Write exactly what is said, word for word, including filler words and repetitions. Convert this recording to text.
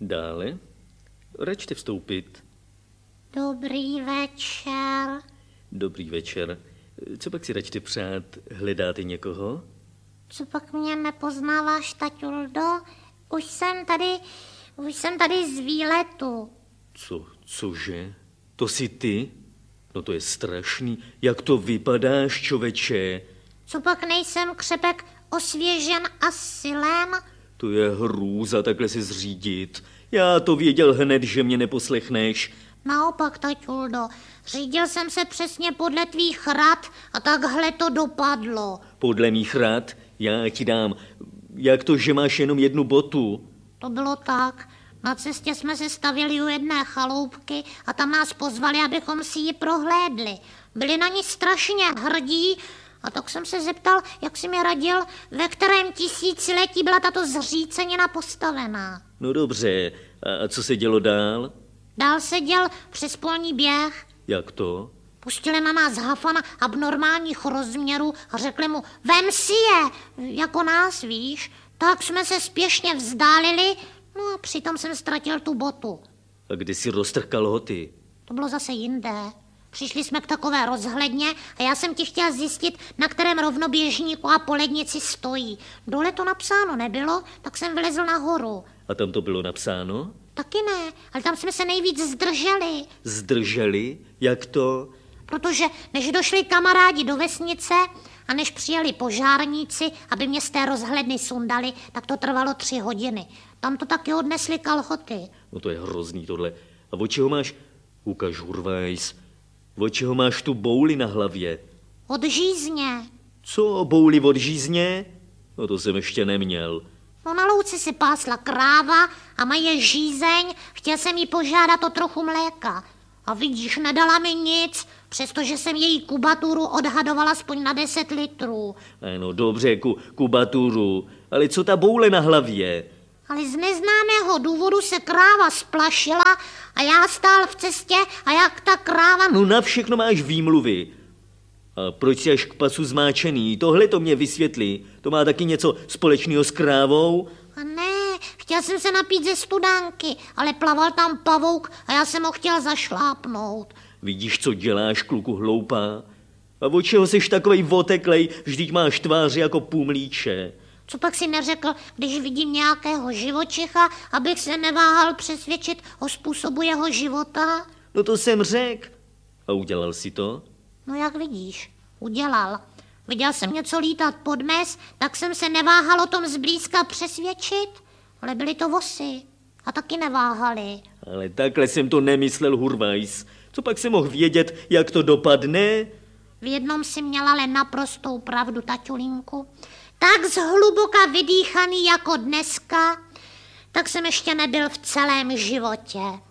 Dále? Račte vstoupit. Dobrý večer. Dobrý večer. Co pak si račte přát? Hledáte někoho? Co pak mě nepoznáváš, taťuldo? Už jsem tady, už jsem tady z výletu. Co, cože? To jsi ty? No to je strašný. Jak to vypadáš, čověče? Co pak nejsem křepek osvěžen a silen? To je hrůza takhle se zřídit. Já to věděl hned, že mě neposlechneš. Naopak, taťuldo, řídil jsem se přesně podle tvých rad a takhle to dopadlo. Podle mých rad? Já ti dám. Jak to, že máš jenom jednu botu? To bylo tak. Na cestě jsme se stavili u jedné chaloupky a tam nás pozvali, abychom si ji prohlédli. Byli na ní strašně hrdí a tak jsem se zeptal, jak si mi radil, ve kterém tisíciletí byla tato zřícenina postavená. No dobře, a co se dělo dál? Dál se děl přes polní běh. Jak to? Pustili na nás hafana abnormálních rozměrů a řekli mu, vem si je, jako nás, víš. Tak jsme se spěšně vzdálili, no a přitom jsem ztratil tu botu. A kdy jsi roztrhl kalhoty? To bylo zase jinde. Přišli jsme k takové rozhledně a já jsem ti chtěl zjistit, na kterém rovnoběžníku a po lednici stojí. Dole to napsáno nebylo, tak jsem vylezl nahoru. A tam to bylo napsáno? Taky ne, ale tam jsme se nejvíc zdrželi. Zdrželi? Jak to? Protože než došli kamarádi do vesnice a než přijeli požárníci, aby mě z té rozhledny sundali, tak to trvalo tři hodiny. Tam to taky odnesli kalhoty. No to je hrozný tohle. A od čeho máš, ukaž Hurvajs, od čeho máš tu bouli na hlavě? Od žízně. Co, bouli od žízně? No to jsem ještě neměl. No na louce si pásla kráva a mají žízeň, chtěl jsem jí požádat o trochu mléka. A vidíš, nedala mi nic, přestože jsem její kubaturu odhadovala aspoň na deset litrů. Ano, dobře, ku, kubaturu, ale co ta boule na hlavě? Ale z neznámého důvodu se kráva splašila a já stál v cestě a jak ta kráva... No na všechno máš výmluvy. A proč jsi až k pasu zmáčený? Tohle to mě vysvětlí. To má taky něco společného s krávou? A ne, chtěl jsem se napít ze studánky, ale plaval tam pavouk a já jsem ho chtěl zašlápnout. Vidíš, co děláš, kluku hloupá? A od čeho seš takovej oteklej, vždyť máš tvář jako pumlíče? Co pak si neřekl, když vidím nějakého živočicha, abych se neváhal přesvědčit o způsobu jeho života? No to jsem řekl. A udělal si to? No jak vidíš, udělal. Viděl jsem něco lítat pod mes, tak jsem se neváhal o tom zblízka přesvědčit, ale byly to vosy a taky neváhali. Ale takhle jsem to nemyslel, Hurvajs. Co pak jsem mohl vědět, jak to dopadne? V jednom si měla ale naprostou pravdu, taťulínku. Tak zhluboka vydýchaný jako dneska, tak jsem ještě nebyl v celém životě.